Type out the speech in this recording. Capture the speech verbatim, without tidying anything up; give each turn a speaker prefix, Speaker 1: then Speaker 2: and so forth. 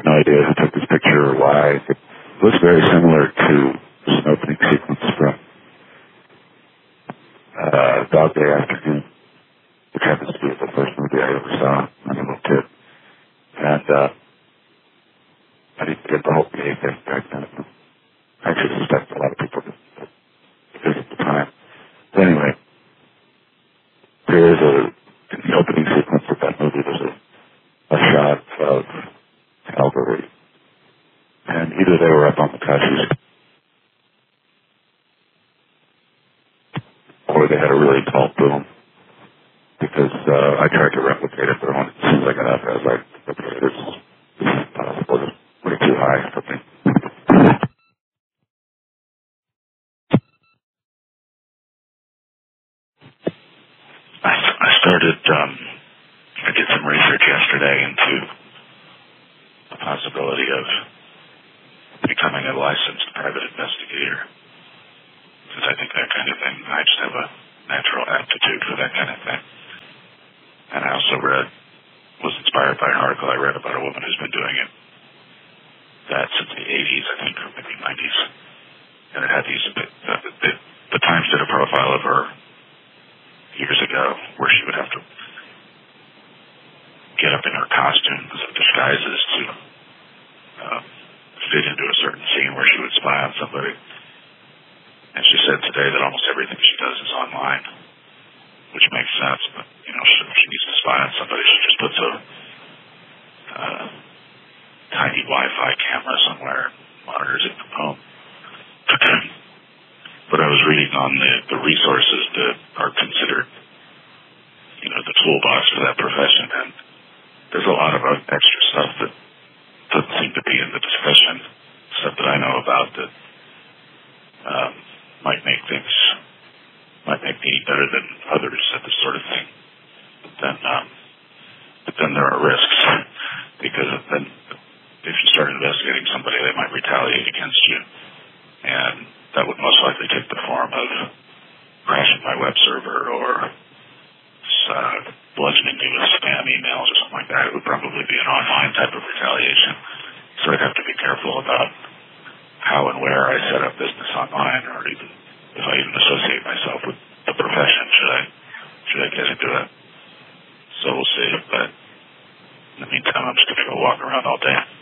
Speaker 1: have no idea who took this picture or why. It looks very similar to an opening sequence from uh, Dog Day Afternoon, which happens to be the first movie I ever saw when I was a little kid. And uh, I didn't get the whole gay thing back then. I actually suspect a lot of people did because at the time. But anyway, there is a, in the opening sequence of that movie, there's a, a shot of Calgary. And either they were up on the Cashews or they had a really tall boom. Because uh, I tried to replicate it, but when it seems like enough, I was like, okay, this is, this is possible. This is way too high for me. I, I started, um, I did some research yesterday into the possibility of becoming a licensed private investigator. Because I think that kind of thing, I just have a natural aptitude for that kind of thing. And I also read, was inspired by an article I read about a woman who's been doing it that since the eighties, I think, or maybe nineties. And it had these, the, the, the Times did a profile of her years ago where she would have to get up in her costumes and disguises to uh, fit into a certain scene where she would spy on somebody. And she said today that almost everything she does is online, which makes sense, but, you know, she, if she needs to spy on somebody, she just puts a uh, tiny Wi-Fi camera somewhere and monitors it from home. But I was reading on the, the resources that are considered, you know, the toolbox for that profession, and there's a lot of extra stuff that doesn't seem to be in the discussion, stuff that I know about that um, might make things, might make me better than others at this sort of thing. But then, um, but then there are risks, because then if you start investigating somebody, they might retaliate against you, and that would most likely take the form of crashing my web server or uh, bludgeoning me with spam emails or something like that. It would probably be an online type of retaliation. So I'd have to be careful about how and where I set up business online, or even if I even associate myself with the profession. Should I should I get into it? So we'll see. But in the meantime, I'm just going to go walk around all day.